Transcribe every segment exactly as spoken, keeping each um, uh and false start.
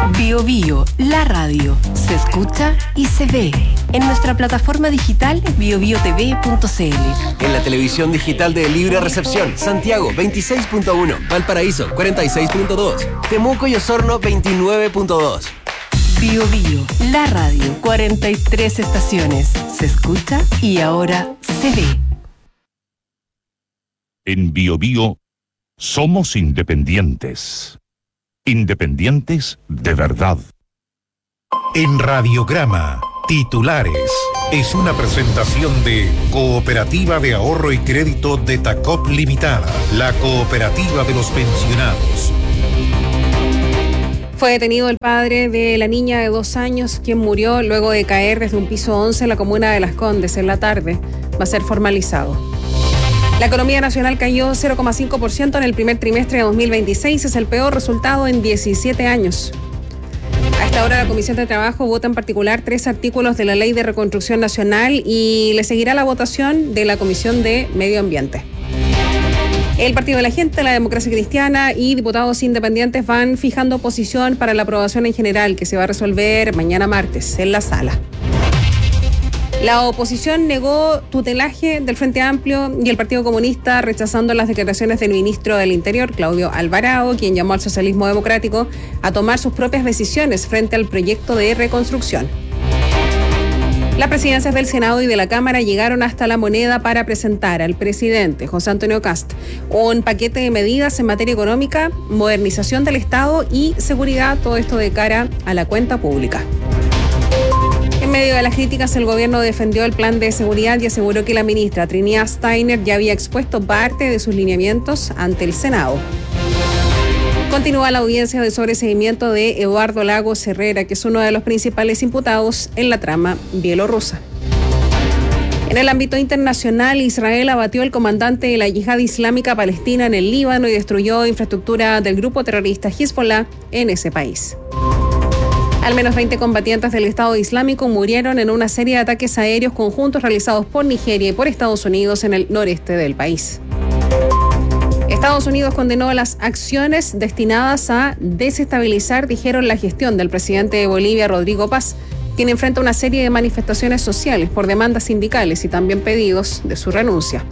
Bio Bio, la radio, se escucha y se ve en nuestra plataforma digital bio bio t v punto c l. En la televisión digital de Libre Recepción, Santiago veintiséis punto uno, Valparaíso cuarenta y seis punto dos, Temuco y Osorno veintinueve punto dos. Bio Bio, la radio, cuarenta y tres estaciones, se escucha y ahora se ve. En Bio Bio somos independientes. Independientes de verdad. En Radiograma, titulares. Es una presentación de Cooperativa de Ahorro y Crédito de Tacop Limitada, la cooperativa de los pensionados. Fue detenido el padre de la niña de dos años, quien murió luego de caer desde un piso once en la comuna de Las Condes en la tarde. Va a ser formalizado. La economía nacional cayó cero coma cinco por ciento en el primer trimestre de dos mil veintiséis, es el peor resultado en diecisiete años. A esta hora la Comisión de Trabajo vota en particular tres artículos de la Ley de Reconstrucción Nacional y le seguirá la votación de la Comisión de Medio Ambiente. El Partido de la Gente, la Democracia Cristiana y diputados independientes van fijando posición para la aprobación en general, que se va a resolver mañana martes en la sala. La oposición negó tutelaje del Frente Amplio y el Partido Comunista, rechazando las declaraciones del ministro del Interior, Claudio Alvarado, quien llamó al socialismo democrático a tomar sus propias decisiones frente al proyecto de reconstrucción. Las presidencias del Senado y de la Cámara llegaron hasta La Moneda para presentar al presidente José Antonio Kast un paquete de medidas en materia económica, modernización del Estado y seguridad, todo esto de cara a la cuenta pública. En medio de las críticas, el gobierno defendió el plan de seguridad y aseguró que la ministra Trinidad Steiner ya había expuesto parte de sus lineamientos ante el Senado. Continúa la audiencia de sobreseguimiento de Eduardo Lagos Herrera, que es uno de los principales imputados en la trama bielorrusa. En el ámbito internacional, Israel abatió al comandante de la Yihad Islámica Palestina en el Líbano y destruyó infraestructura del grupo terrorista Hezbollah en ese país. Al menos veinte combatientes del Estado Islámico murieron en una serie de ataques aéreos conjuntos realizados por Nigeria y por Estados Unidos en el noreste del país. Estados Unidos condenó las acciones destinadas a desestabilizar, dijeron, la gestión del presidente de Bolivia, Rodrigo Paz, quien enfrenta una serie de manifestaciones sociales por demandas sindicales y también pedidos de su renuncia.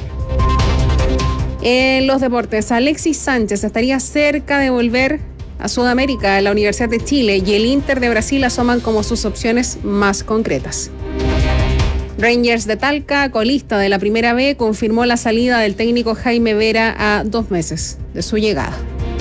En los deportes, Alexis Sánchez estaría cerca de volver a Sudamérica. La Universidad de Chile y el Inter de Brasil asoman como sus opciones más concretas. Rangers de Talca, colista de la Primera B, confirmó la salida del técnico Jaime Vera a dos meses de su llegada.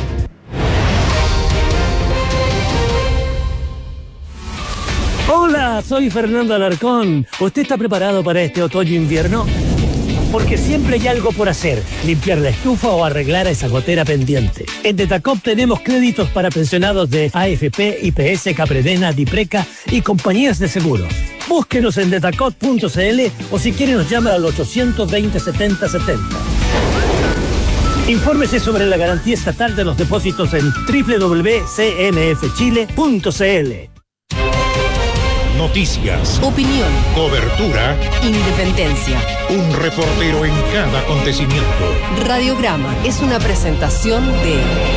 Hola, soy Fernando Alarcón. ¿Usted está preparado para este otoño-invierno? Porque siempre hay algo por hacer, limpiar la estufa o arreglar esa gotera pendiente. En Detacop tenemos créditos para pensionados de A F P, I P S, Capredena, Dipreca y compañías de seguros. Búsquenos en detacop punto c l o si quiere nos llama al ochocientos veinte setenta setenta. Infórmese sobre la garantía estatal de los depósitos en doble u doble u doble u punto c n f chile punto c l. Noticias, Opinión, cobertura, independencia. un reportero en cada acontecimiento. Radiograma es una presentación de...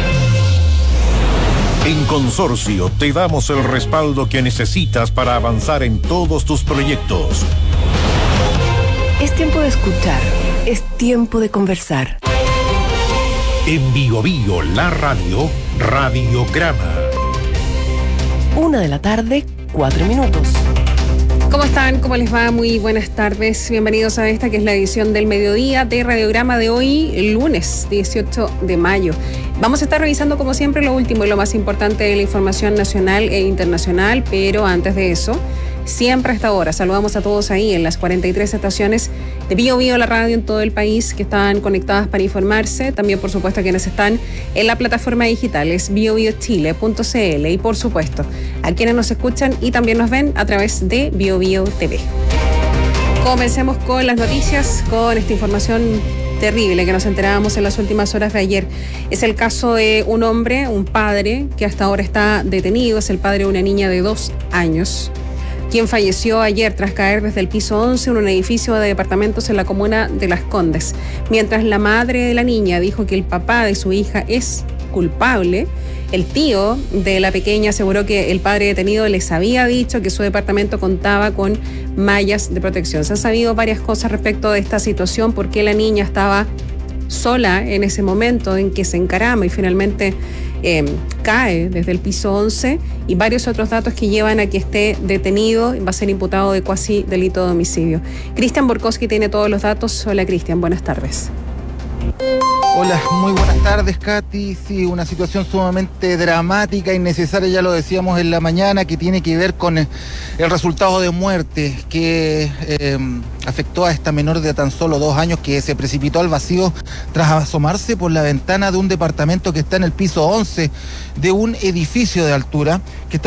En Consorcio te damos el respaldo que necesitas para avanzar en todos tus proyectos. Es tiempo de escuchar, es tiempo de conversar. En Bio Bio, la radio, Radiograma. Una de la tarde, cuatro minutos. ¿Cómo están? ¿Cómo les va? Muy buenas tardes. Bienvenidos a esta que es la edición del mediodía de Radiograma de hoy, el lunes dieciocho de mayo. Vamos a estar revisando como siempre lo último y lo más importante de la información nacional e internacional, pero antes de eso, siempre a esta hora saludamos a todos ahí en las cuarenta y tres estaciones de Bio Bio, la radio en todo el país, que están conectadas para informarse. También, por supuesto, a quienes están en la plataforma digital, es bio bio chile punto c l, y por supuesto a quienes nos escuchan y también nos ven a través de Bio Bio T V. Comencemos con las noticias, con esta información terrible que nos enterábamos en las últimas horas de ayer. Es el caso de un hombre, un padre, que hasta ahora está detenido. Es el padre de una niña de dos años, quien falleció ayer tras caer desde el piso once en un edificio de departamentos en la comuna de Las Condes, mientras la madre de la niña dijo que el papá de su hija es culpable. El tío de la pequeña aseguró que el padre detenido les había dicho que su departamento contaba con mallas de protección. Se han sabido varias cosas respecto de esta situación, porque la niña estaba sola en ese momento en que se encarama y finalmente eh, cae desde el piso once, y varios otros datos que llevan a que esté detenido y va a ser imputado de cuasi delito de homicidio. Cristian Borkowski tiene todos los datos. Hola Cristian, buenas tardes. Hola, muy buenas tardes, Katy. Sí, una situación sumamente dramática, innecesaria, ya lo decíamos en la mañana, que tiene que ver con el resultado de muerte que eh, afectó a esta menor de tan solo dos años, que se precipitó al vacío tras asomarse por la ventana de un departamento que está en el piso once de un edificio de altura que está